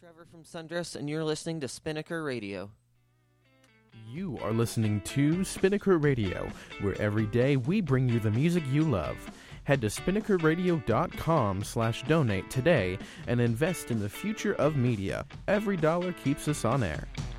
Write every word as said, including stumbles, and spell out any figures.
Trevor from Sundress, and you're listening to Spinnaker Radio. You are listening to Spinnaker Radio, where every day we bring you the music you love. Head to spinnakerradio.com slash donate today and invest in the future of media. Every dollar keeps us on air.